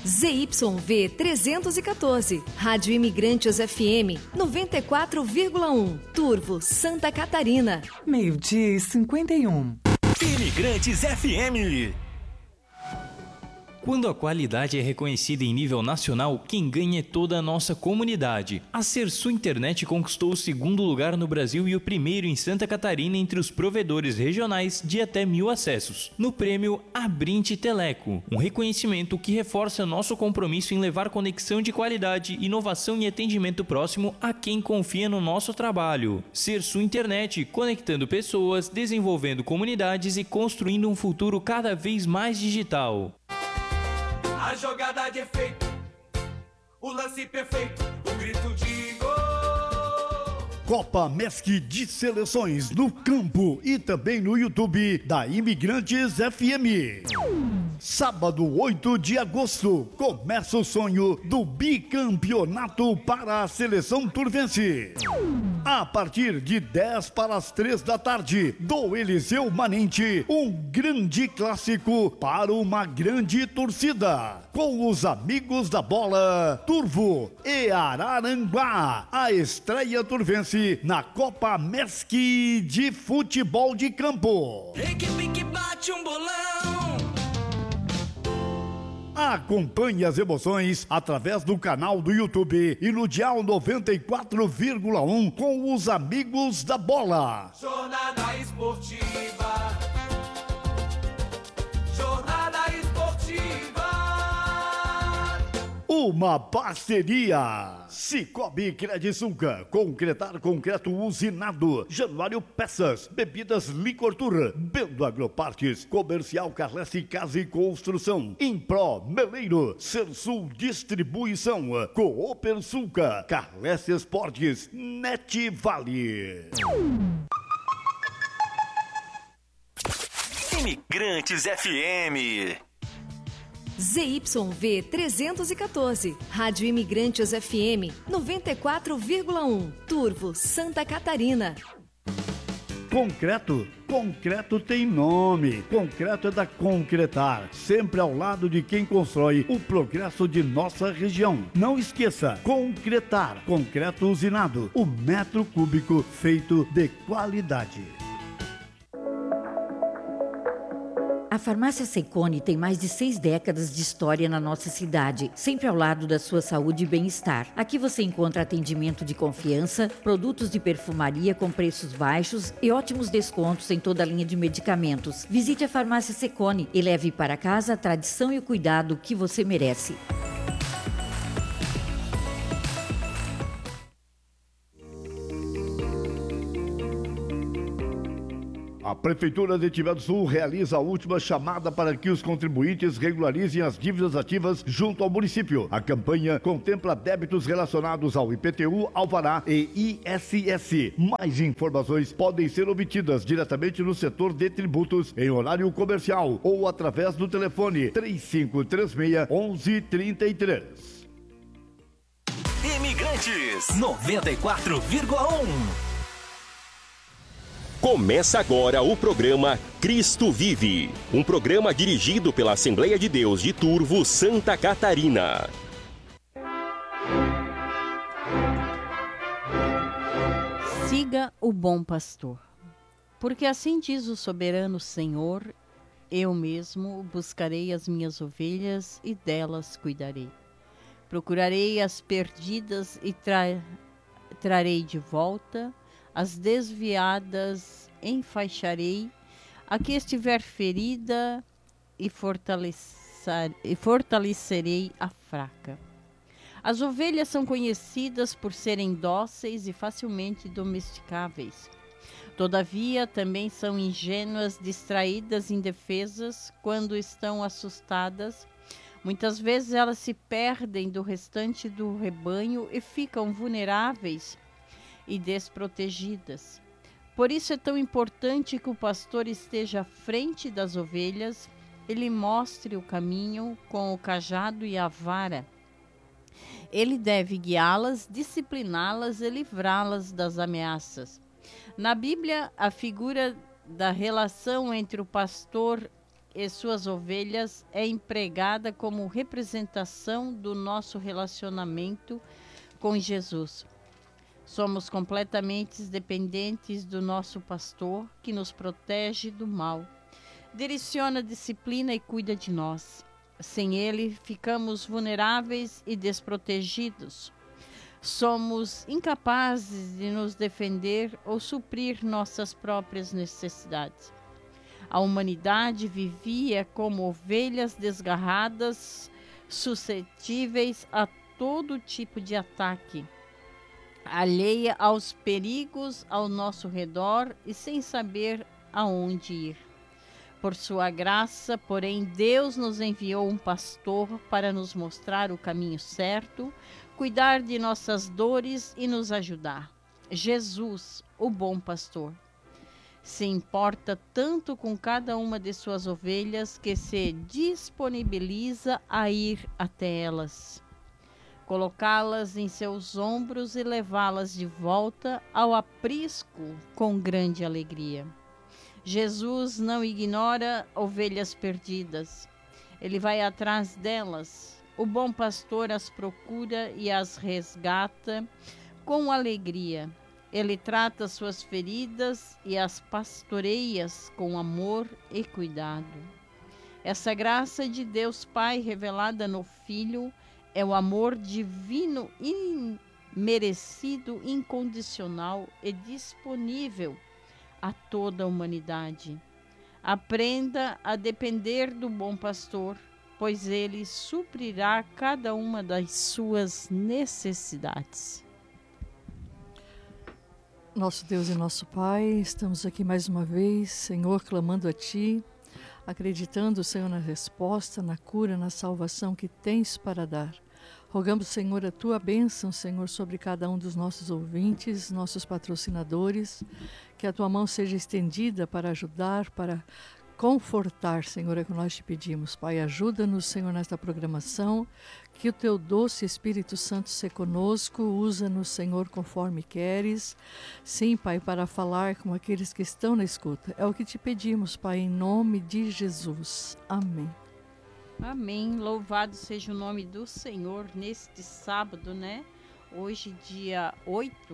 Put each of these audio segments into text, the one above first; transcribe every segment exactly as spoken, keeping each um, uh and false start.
Z Y V trezentos e quatorze, Rádio Imigrantes F M, noventa e quatro vírgula um, Turvo, Santa Catarina. Meio-dia e cinquenta e um. Imigrantes F M. Quando a qualidade é reconhecida em nível nacional, quem ganha é toda a nossa comunidade. A Sersu Internet conquistou o segundo lugar no Brasil e o primeiro em Santa Catarina entre os provedores regionais de até mil acessos, no prêmio Abrinte Teleco, um reconhecimento que reforça nosso compromisso em levar conexão de qualidade, inovação e atendimento próximo a quem confia no nosso trabalho. Sersu Internet, conectando pessoas, desenvolvendo comunidades e construindo um futuro cada vez mais digital. A jogada de efeito, o lance perfeito, o grito de gol. Copa Mesc de Seleções no campo e também no YouTube da Imigrantes F M. Sábado, oito de agosto, começa o sonho do bicampeonato para a seleção turvense. A partir de dez para as três da tarde, do Eliseu Manente, um grande clássico para uma grande torcida. Com os amigos da bola, Turvo e Araranguá, a estreia turvense na Copa Mesc de futebol de campo. Equipe que bate um bolão. Acompanhe as emoções através do canal do YouTube e no dial noventa e quatro vírgula um com os amigos da bola. Jornada esportiva. Jornada esportiva. Uma parceria. Cicobi Credisulca, Concretar Concreto Usinado, Januário Peças, Bebidas Licortur, Bendo Agropartes, Comercial Carlesse Casa e Construção, Impro Meleiro, Sersul Distribuição, Cooper Sulca, Carlesse Esportes, Net Vale. Imigrantes F M. Z Y V trezentos e quatorze, Rádio Imigrantes F M, noventa e quatro vírgula um, Turvo, Santa Catarina. Concreto? Concreto tem nome. Concreto é da Concretar, sempre ao lado de quem constrói o progresso de nossa região. Não esqueça, Concretar, concreto usinado, o metro cúbico feito de qualidade. A Farmácia Secone tem mais de seis décadas de história na nossa cidade, sempre ao lado da sua saúde e bem-estar. Aqui você encontra atendimento de confiança, produtos de perfumaria com preços baixos e ótimos descontos em toda a linha de medicamentos. Visite a Farmácia Secone e leve para casa a tradição e o cuidado que você merece. A Prefeitura de Timbé do Sul realiza a última chamada para que os contribuintes regularizem as dívidas ativas junto ao município. A campanha contempla débitos relacionados ao I P T U, Alvará e I S S. Mais informações podem ser obtidas diretamente no setor de tributos em horário comercial ou através do telefone três cinco três seis, onze trinta e três. Imigrantes noventa e quatro vírgula um. Começa agora o programa Cristo Vive, um programa dirigido pela Assembleia de Deus de Turvo, Santa Catarina. Siga o bom pastor, porque assim diz o soberano Senhor, eu mesmo buscarei as minhas ovelhas e delas cuidarei. Procurarei as perdidas e tra- trarei de volta. As desviadas enfaixarei, a que estiver ferida e, fortalecer, e fortalecerei a fraca. As ovelhas são conhecidas por serem dóceis e facilmente domesticáveis. Todavia, também são ingênuas, distraídas, indefesas quando estão assustadas. Muitas vezes elas se perdem do restante do rebanho e ficam vulneráveis e desprotegidas. Por isso é tão importante que o pastor esteja à frente das ovelhas, ele mostre o caminho com o cajado e a vara. Ele deve guiá-las, discipliná-las e livrá-las das ameaças. Na Bíblia, a figura da relação entre o pastor e suas ovelhas é empregada como representação do nosso relacionamento com Jesus. Somos completamente dependentes do nosso pastor, que nos protege do mal, direciona a disciplina e cuida de nós. Sem ele, ficamos vulneráveis e desprotegidos. Somos incapazes de nos defender ou suprir nossas próprias necessidades. A humanidade vivia como ovelhas desgarradas, suscetíveis a todo tipo de ataque, alheia aos perigos ao nosso redor e sem saber aonde ir. Por sua graça, porém, Deus nos enviou um pastor para nos mostrar o caminho certo, cuidar de nossas dores e nos ajudar. Jesus, o bom pastor, se importa tanto com cada uma de suas ovelhas que se disponibiliza a ir até elas, colocá-las em seus ombros e levá-las de volta ao aprisco com grande alegria. Jesus não ignora ovelhas perdidas. Ele vai atrás delas. O bom pastor as procura e as resgata com alegria. Ele trata suas feridas e as pastoreia com amor e cuidado. Essa graça de Deus Pai revelada no Filho é o amor divino imerecido, incondicional e disponível a toda a humanidade. Aprenda a depender do bom pastor, pois ele suprirá cada uma das suas necessidades. Nosso Deus e nosso Pai, estamos aqui mais uma vez, Senhor, clamando a Ti, acreditando, Senhor, na resposta, na cura, na salvação que tens para dar. Rogamos, Senhor, a Tua bênção, Senhor, sobre cada um dos nossos ouvintes, nossos patrocinadores, que a Tua mão seja estendida para ajudar, para confortar, Senhor, é o que nós te pedimos. Pai, ajuda-nos, Senhor, nesta programação, que o Teu doce Espírito Santo se conosco, usa-nos, Senhor, conforme queres. Sim, Pai, para falar com aqueles que estão na escuta. É o que te pedimos, Pai, em nome de Jesus. Amém. Amém. Louvado seja o nome do Senhor neste sábado, né? Hoje, dia oito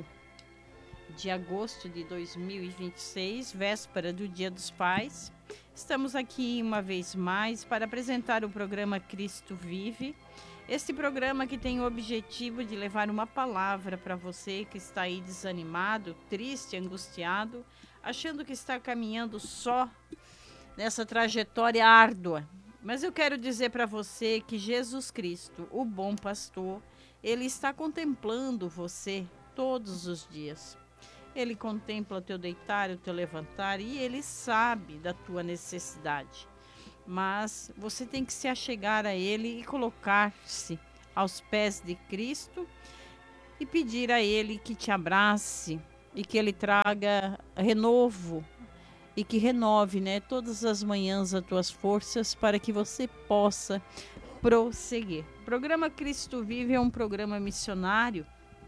de agosto de dois mil e vinte e seis, véspera do Dia dos Pais. Estamos aqui uma vez mais para apresentar o programa Cristo Vive. Este programa que tem o objetivo de levar uma palavra para você que está aí desanimado, triste, angustiado, achando que está caminhando só nessa trajetória árdua. Mas eu quero dizer para você que Jesus Cristo, o bom pastor, ele está contemplando você todos os dias. Ele contempla o teu deitar, o teu levantar e ele sabe da tua necessidade. Mas você tem que se achegar a ele e colocar-se aos pés de Cristo e pedir a ele que te abrace e que ele traga renovo e que renove, né, todas as manhãs as tuas forças para que você possa prosseguir. O programa Cristo Vive é um programa missionário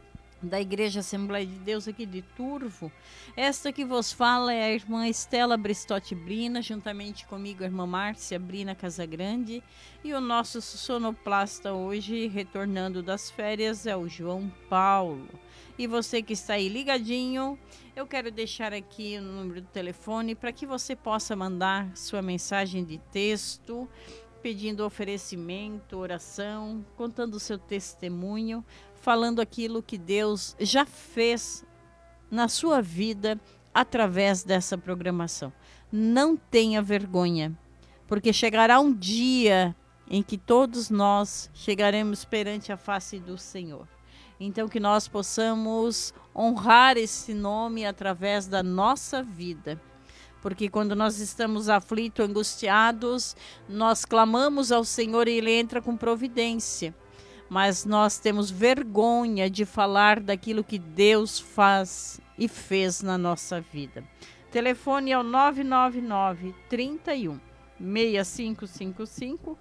da Igreja Assembleia de Deus aqui de Turvo. Esta que vos fala é a irmã Estela Bristotti Brina, juntamente comigo a irmã Márcia Brina Casagrande, e o nosso sonoplasta hoje, retornando das férias, é o João Paulo. E você que está aí ligadinho, eu quero deixar aqui o número do telefone para que você possa mandar sua mensagem de texto, pedindo oferecimento, oração, contando o seu testemunho, falando aquilo que Deus já fez na sua vida através dessa programação. Não tenha vergonha, porque chegará um dia em que todos nós chegaremos perante a face do Senhor. Então que nós possamos honrar esse nome através da nossa vida. Porque quando nós estamos aflitos, angustiados, nós clamamos ao Senhor e Ele entra com providência. Mas nós temos vergonha de falar daquilo que Deus faz e fez na nossa vida. Telefone é o nove nove nove, trinta e um, seis cinco cinco cinco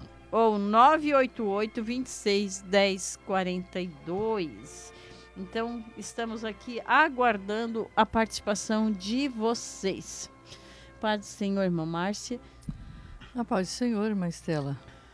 ou nove oito oito, vinte e seis, dez, quarenta e dois. Então, estamos aqui aguardando a participação de vocês. Paz do Senhor, irmã Márcia. A paz do Senhor, irmã Estela.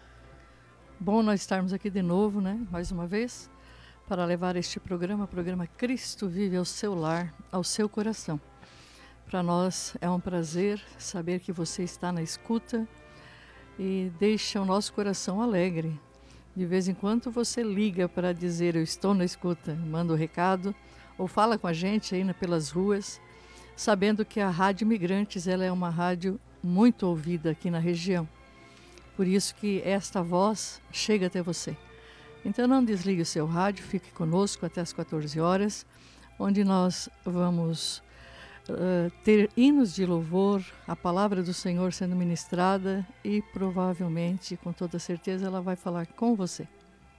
Bom nós estarmos aqui de novo, né? Mais uma vez, para levar este programa, programa Cristo Vive ao seu lar, ao seu coração. Para nós é um prazer saber que você está na escuta e deixa o nosso coração alegre. De vez em quando você liga para dizer eu estou na escuta, manda o recado ou fala com a gente aí pelas ruas, sabendo que a Rádio Imigrantes ela é uma rádio muito ouvida aqui na região. Por isso que esta voz chega até você. Então não desligue o seu rádio, fique conosco até as quatorze horas, onde nós vamos uh, ter hinos de louvor, a palavra do Senhor sendo ministrada e provavelmente, com toda certeza, ela vai falar com você.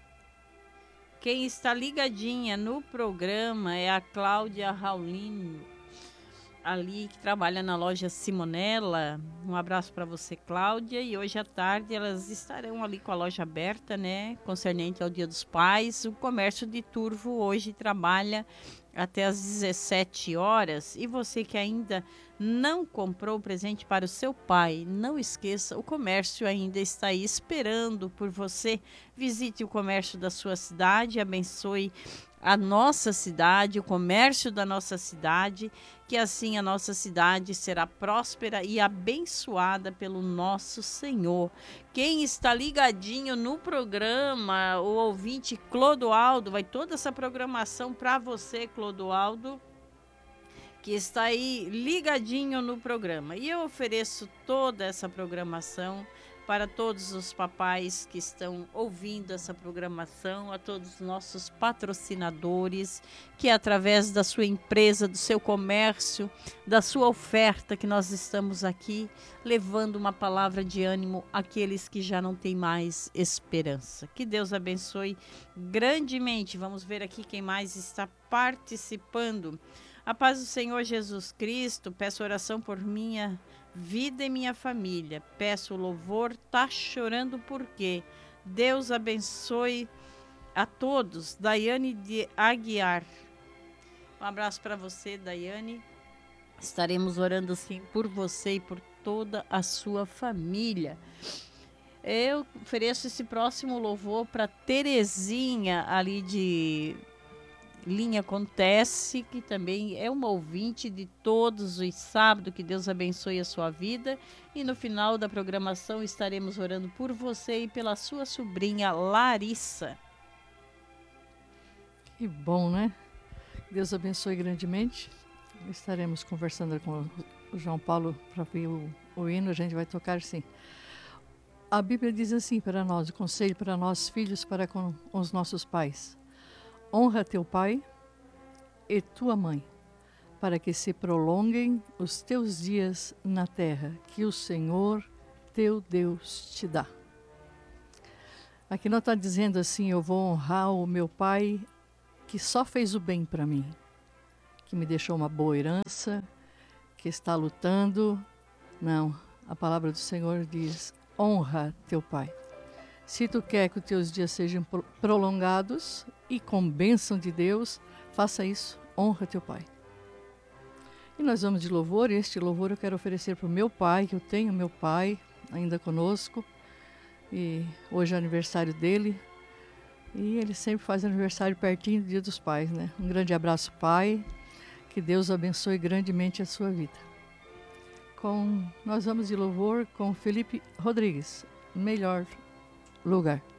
Quem está ligadinha no programa é a Cláudia Raulino, ali que trabalha na loja Simonella. Um abraço para você, Cláudia. E hoje à tarde elas estarão ali com a loja aberta, né? Concernente ao Dia dos Pais. O comércio de Turvo hoje trabalha até às dezessete horas. E você que ainda não comprou o presente para o seu pai, não esqueça, o comércio ainda está aí esperando por você. Visite o comércio da sua cidade, abençoe a nossa cidade, o comércio da nossa cidade, que assim a nossa cidade será próspera e abençoada pelo nosso Senhor. Quem está ligadinho no programa, o ouvinte Clodoaldo, vai toda essa programação para você, Clodoaldo, que está aí ligadinho no programa. E eu ofereço toda essa programação para todos os papais que estão ouvindo essa programação, a todos os nossos patrocinadores, que através da sua empresa, do seu comércio, da sua oferta, que nós estamos aqui levando uma palavra de ânimo àqueles que já não têm mais esperança. Que Deus abençoe grandemente. Vamos ver aqui quem mais está participando. A paz do Senhor Jesus Cristo, peço oração por minha vida e minha família. Peço louvor, tá chorando por quê? Deus abençoe a todos. Daiane de Aguiar. Um abraço para você, Daiane. Estaremos orando sim por você e por toda a sua família. Eu ofereço esse próximo louvor para Terezinha, ali de Linha Acontece, que também é uma ouvinte de todos os sábados. Que Deus abençoe a sua vida. E no final da programação estaremos orando por você e pela sua sobrinha Larissa. Que bom, né? Deus abençoe grandemente. Estaremos conversando com o João Paulo para ver o, o hino. A gente vai tocar sim. A Bíblia diz assim para nós, o conselho para nós filhos, para com os nossos pais: honra teu pai e tua mãe, para que se prolonguem os teus dias na terra, que o Senhor teu Deus te dá. Aqui não está dizendo assim, eu vou honrar o meu pai que só fez o bem para mim, que me deixou uma boa herança, que está lutando. Não, a palavra do Senhor diz, honra teu pai. Se tu quer que os teus dias sejam prolongados e com bênção de Deus, faça isso, honra teu pai. E nós vamos de louvor, e este louvor eu quero oferecer para o meu pai, que eu tenho meu pai ainda conosco, e hoje é aniversário dele, e ele sempre faz aniversário pertinho do Dia dos Pais, né? Um grande abraço, pai, que Deus abençoe grandemente a sua vida. Com, nós vamos de louvor com Felipe Rodrigues, Melhor Lugar.